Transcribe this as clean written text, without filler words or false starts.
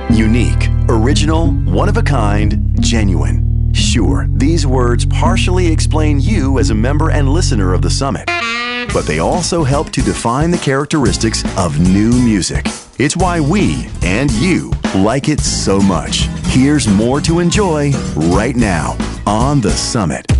Unique, original, one of a kind, genuine. Sure, these words partially explain you as a member and listener of the Summit, but they also help to define the characteristics of new music. It's why we and you like it so much. Here's more to enjoy right now on The Summit.